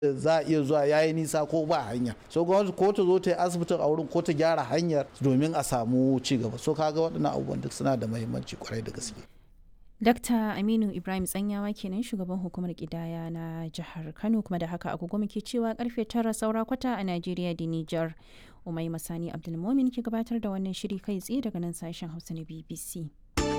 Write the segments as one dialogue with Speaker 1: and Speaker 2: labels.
Speaker 1: za a iya zuwa yayi nisa ko ba hanya, so gwamnati ko ta zo ta yi asibitin a wurin ko ta gyara hanyar domin a samu ci gaba. So kaga waɗannan abubuwan duk suna da muhimmanci kwarai da gaske.
Speaker 2: Dr. Aminu Ibrahim Tsanyawa kenan shugaban hukumar kidaya na jihar Kano, kuma da haka agogo muke cewa karfe 9 saura kwata a Najeriya da Nijar. Umai Masani Abdulmomin ke gabatar da wannan shiri kai tsaye daga nan sashen Hausa na BBC.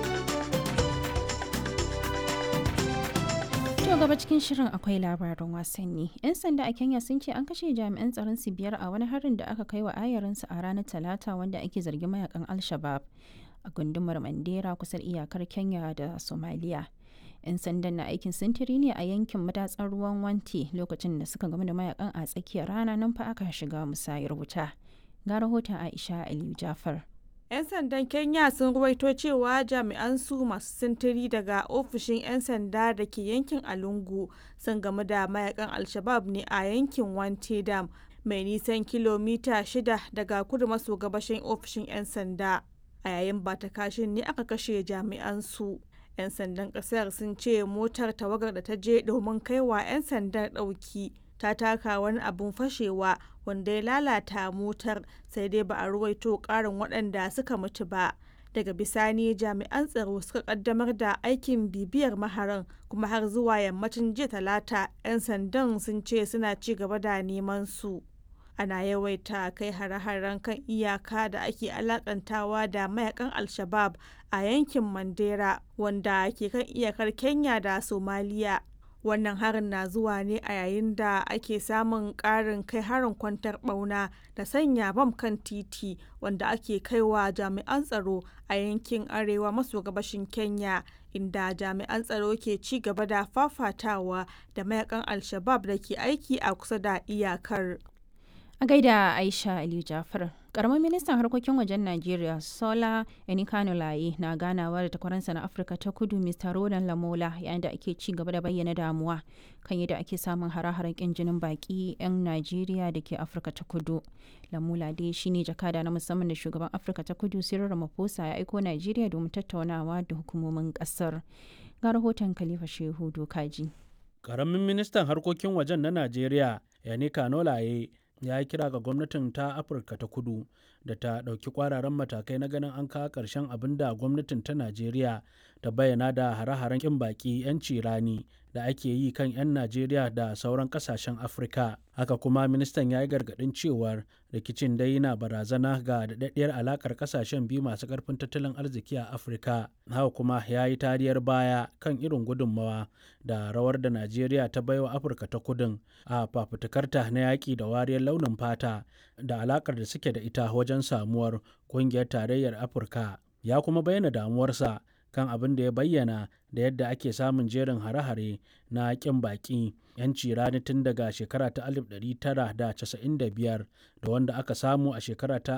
Speaker 2: To gaba cikin shirin akwai labaran wasanni. 'Yan sanda a Kenya sun ce an kashe jami'an tsaron su 5 a wani harin da aka kai wa ayarinsu a ranar Talata wanda ake zargin mayakan Al-Shabab a gundumar Mandera kusa iyakar Kenya da Somalia. 'Yan sandan na aikin sintiri ne a yankin madatsar ruwan Wanti lokacin da suka game da mayakan a tsakiyar rana, nan fa aka shiga musayar wuta. Ga rahoton Aisha Aliyu Jafar.
Speaker 3: 'Yan sandan Kenya sun ruwaito cewa jami'an su masu sintiri daga ofishin 'yan sanda da ke yankin Alungu sun game da mayakan Al-Shabab ne a yankin Wanti Dam mai nisan kilomita 6 daga kudu maso gabashin ofishin 'yan sanda. A yayin bata kashin ne aka kashe jami'an su. 'Yan sandan kasar sun ce motar tawagar da ta je domin kaiwa 'yan sandan ɗauki ta taka wani abun fashewa wanda ya lalata motar, sai dai ba a ruwaito ƙarin waɗanda suka mutu ba. Daga bisani jami'an tsaro suka kaddamar da aikin bibiyar maharan, kuma har zuwa yammacin jiya Talata 'yan sandan sun ce suna ci gaba da neman su. Ana yawaita kai hare-haren kan iyaka da ake alakantawa da mayakan Al-Shabab a yankin Mandera wanda ke kan iyakar Kenya da Somalia. Wannan harin na zuwa ne a yayin da ake samun ƙarin kai harin kwantar ɓauna da sanya bam kan titi wanda ake kaiwa jami'an tsaro a yankin arewa maso gabashin Kenya, inda jami'an tsaro ke ci gaba da fafatawa da mayakan Al-Shabab da ke aiki a kusa da iyakar.
Speaker 2: A gaida Aisha Aliyu Jafar. Karamin ministan harkokin wajen Najeriya Sola Enikanulaye na ganawa da takwaransa na Afirka ta Kudu Mr. Roland Lamola yayin da ake ci gaba da bayyana damuwa kan yadda ake samun hare-haren kin jinin baki 'yan Najeriya da ke Afirka ta Kudu. Lamola dai shine jakada na musamman da shugaban Afirka ta Kudu Cyril Ramaphosa ya aiko Najeriya domin tattaunawa da hukumomin kasar. Ga rahoton Khalifa Shehu Dokaji.
Speaker 4: Karamin ministan harkokin wajen na Najeriya Enikanulaye ya yi kira ga gwamnatin ta Afirka ta Kudu da ta ɗauki ƙwararan matakai na ganin an kawo ƙarshen abin da gwamnatin ta Najeriya ta bayyana da hare-haren ƙin baƙi 'yanci rani da ake yi kan 'yan Najeriya da sauran ƙasashen Afirka. Haka kuma ministan ya yi gargaɗin cewar rikicin dai na barazana ga daɗaɗɗiyar alaƙar ƙasashen biyu masu ƙarfin tattalin arziki a Afirka. Haka kuma ya yi tariyar baya kan irin gudunmawa da rawar da Najeriya ta baiwa Afirka ta Kudun a fafutukarta na yaƙi da wariyar launin fata da alaƙar da suke da ita wajen samuwar ƙungiyar tarayyar Afirka. Ya kuma bayyana damuwarsa kan abin da ya bayyana da yadda ake samun jerin hare-hare na ƙin baƙi 'yanci rani tun daga shekara ta 1995 da wanda aka samu a shekara ta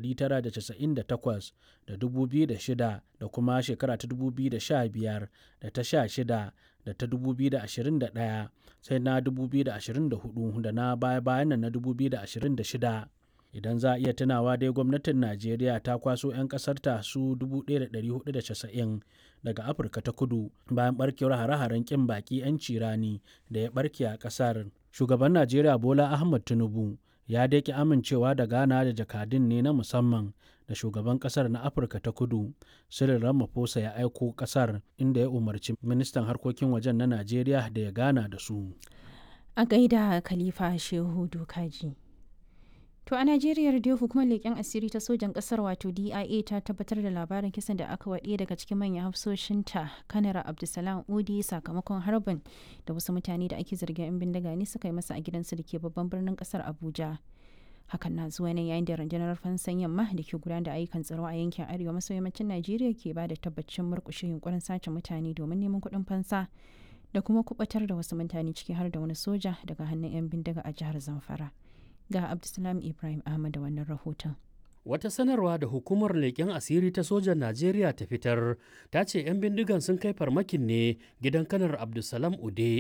Speaker 4: 1998 da 2006 da kuma shekara ta 2015 da ta 16 da ta 2021 sai na 2024 da na baya-bayan na 2026. Idan za a iya tunawa dai gwamnatin Najeriya ta kwaso 'yan ƙasarta su 1,490 daga Afirka ta Kudu bayan barkewar hare-haren ƙin baƙi 'yanci rani da ya barke a ƙasar. Shugaban Najeriya Bola Ahmed Tinubu ya dai ki amincewa da gana da jakadun ne na musamman da shugaban ƙasar na Afirka ta Kudu Cyril Ramaphosa ya aiko ƙasar, inda ya umarci ministan harkokin wajen na Najeriya da ya gana da su.
Speaker 2: A gaida Khalifa Shehu Dokaji. To a Najeriya dai hukumar leƙen asiri ta sojan ƙasar wato DIA ta tabbatar da labarin kisan da aka waɗe daga cikin manyan hafsoshinta Kanar Abdulsalam Udi sakamakon harbin da wasu mutane da ake zargin 'yan bindiga ne suka yi masa a gidansu da ke babban birnin ƙasar Abuja. Hakan na zuwa ne yayin da rundunar fansan yamma da ke gudanar da ayyukan tsaro a yankin arewa maso yammacin Najeriya ke ba da tabbacin murƙushe yunkurin sace mutane domin neman kuɗin fansa da kuma kubatar da wasu mutane ciki har da wani soja daga hannun 'yan bindiga a jihar Zamfara. Ga Abdulsalam Ibrahim Ahmad da wannan rahoton.
Speaker 5: Wata sanarwa da hukumar leƙen asiri ta sojan Najeriya ta fitar ta ce 'yan bindigan sun kai farmakin ne gidan Kanar Abdulsalam Ude